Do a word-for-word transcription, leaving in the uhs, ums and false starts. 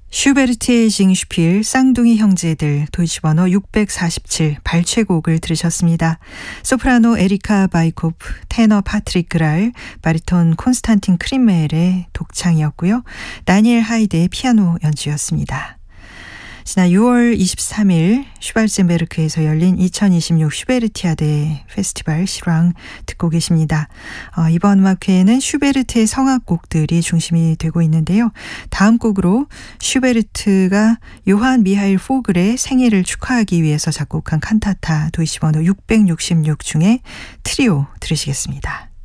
슈베르트의 징슈필, 쌍둥이 형제들, 도이치번호 육백사십칠 발췌곡을 들으셨습니다. 소프라노 에리카 바이코프, 테너 파트릭 그랄, 바리톤 콘스탄틴 크림멜의 독창이었고요. 다니엘 하이드의 피아노 연주였습니다. 지난 유월 이십삼일 슈발젠베르크에서 열린 이천이십육 슈베르티아데 페스티벌 실황 듣고 계십니다. 어, 이번 음악회에는 슈베르트의 성악곡들이 중심이 되고 있는데요. 다음 곡으로 슈베르트가 요한 미하일 포글의 생일을 축하하기 위해서 작곡한 칸타타 도이치번호 육백육십육 중에 트리오 들으시겠습니다.